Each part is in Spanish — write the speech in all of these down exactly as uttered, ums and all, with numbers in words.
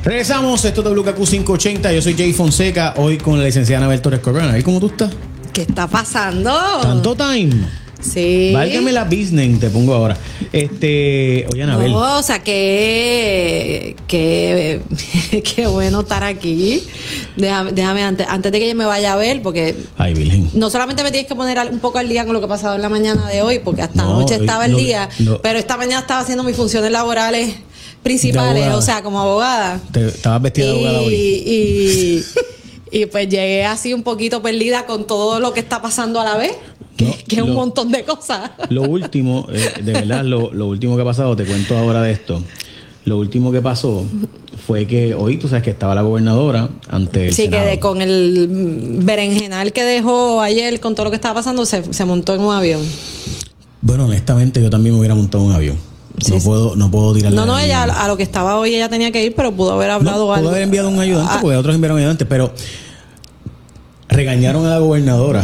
Regresamos, esto es W K Q quinientos ochenta. Yo soy Jay Fonseca, hoy con la licenciada Anabel Torres Corona. ¿Ahí cómo tú estás? ¿Qué está pasando? ¿Tanto time? Sí. Válgame la business, te pongo ahora. Este, oye, Anabel. No, o sea, que, que, qué bueno estar aquí. Déjame, déjame antes, antes de que yo me vaya a ver, porque Ay, Virgen. no solamente me tienes que poner un poco al día con lo que ha pasado en la mañana de hoy, porque hasta No, anoche estaba el lo- día, lo- pero esta mañana estaba haciendo mis funciones laborales principales, abogada. o sea, como abogada. Te, estabas vestida de abogada hoy. Y, y, y pues llegué así un poquito perdida con todo lo que está pasando a la vez, que, No, que es un lo- montón de cosas. Lo último, eh, de verdad, lo, lo último que ha pasado, te cuento ahora de esto. Lo último que pasó fue que hoy, tú sabes que estaba la gobernadora ante el Sí, Senado. que de- con el berenjenal que dejó ayer con todo lo que estaba pasando, se, se montó en un avión. Bueno, honestamente, yo también me hubiera montado en un avión. Sí, no sí. puedo, no puedo tirarle. No, no, a ella nadie. a lo que estaba hoy ella tenía que ir, pero pudo haber No, hablado pudo algo. haber enviado un ayudante, Ah, porque otros enviaron ayudantes, pero regañaron a la gobernadora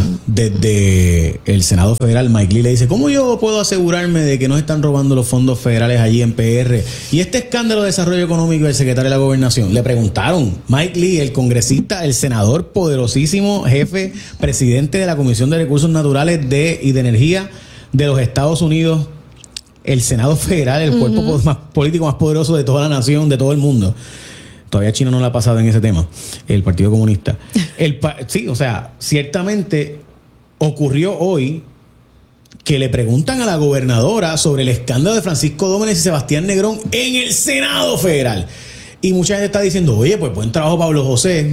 desde el Senado Federal. Mike Lee le dice: ¿cómo yo puedo asegurarme de que no están robando los fondos federales allí en P R? Y este escándalo de desarrollo económico del secretario de la Gobernación. Le preguntaron. Mike Lee, el congresista, el senador poderosísimo, jefe, presidente de la Comisión de Recursos Naturales de, y de Energía de los Estados Unidos, el Senado Federal, el cuerpo uh-huh. más político más poderoso de toda la nación, de todo el mundo. Todavía China no la ha pasado en ese tema, el Partido Comunista. El pa- sí, o sea, ciertamente ocurrió hoy que le preguntan a la gobernadora sobre el escándalo de Francisco Dómenes y Sebastián Negrón en el Senado Federal. Y mucha gente está diciendo: oye, pues buen trabajo Pablo José.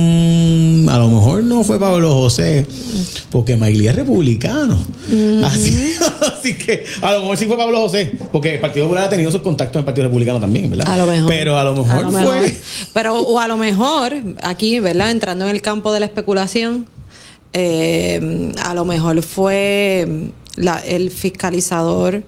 Mm, a lo mejor no fue Pablo José, porque Mike Lee es republicano. Uh-huh. Así, así que a lo mejor sí fue Pablo José, porque el Partido Popular ha tenido sus contactos en el Partido Republicano también, ¿verdad? A lo mejor. Pero a lo mejor a lo fue... Mejor. Pero o a lo mejor, aquí, ¿verdad? Entrando en el campo de la especulación, eh, a lo mejor fue la, el fiscalizador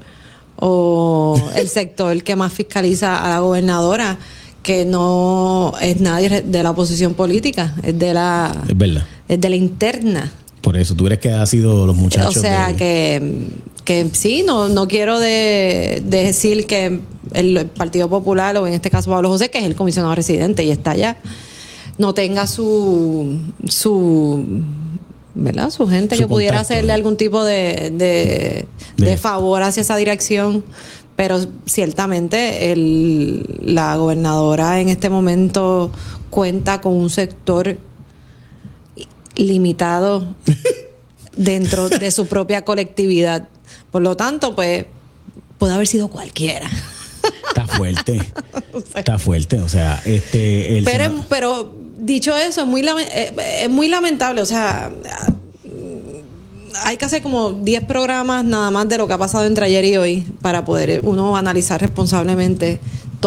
o el sector que más fiscaliza a la gobernadora, que no es nadie de la oposición política, es de la es verdad. Es de la interna. Por eso, tú crees que ha sido los muchachos. O sea, de... que, que sí, no, no quiero de, de decir que el Partido Popular, o en este caso Pablo José, que es el comisionado residente y está allá, no tenga su su ¿verdad? Su gente Su que pudiera contacto, hacerle ¿eh? algún tipo de, de, De- de favor hacia esa dirección. Pero ciertamente el, la gobernadora en este momento cuenta con un sector limitado dentro de su propia colectividad. Por lo tanto, pues, puede haber sido cualquiera. Está fuerte. Está fuerte. O sea, este... El Pero, Senado... pero dicho eso, es muy, lame- eh, es muy lamentable. O sea, hay que hacer como diez programas nada más de lo que ha pasado entre ayer y hoy para poder uno analizar responsablemente todo